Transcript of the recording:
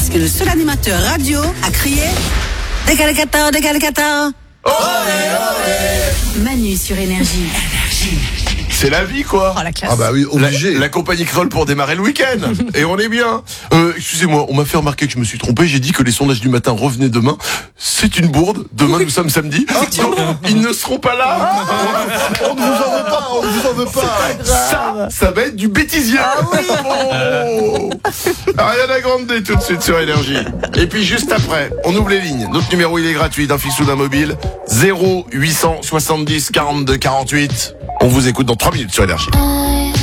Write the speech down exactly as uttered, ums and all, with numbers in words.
parce que le seul animateur radio a crié Décalcata, Décalcata. Manu sur Énergie. C'est la vie, quoi. Oh, la classe. Ah bah oui, obligé. La, la compagnie Kroll pour démarrer le week-end. Et on est bien. Euh, excusez-moi, on m'a fait remarquer que je me suis trompé. J'ai dit que les sondages du matin revenaient demain. C'est une bourde. Demain, nous sommes samedi. Donc, ils ne seront pas là. On ne vous en veut pas, on ne vous en veut pas. Ça, ça va être du bêtisier. Ah oui. Oh. Ariana Grande tout de suite sur Énergie. Et puis juste après, on ouvre les lignes. Notre numéro, il est gratuit, d'un fixe ou d'un mobile. zéro huit cent soixante-dix quarante-deux quarante-huit. On vous écoute dans trois minutes sur Énergie.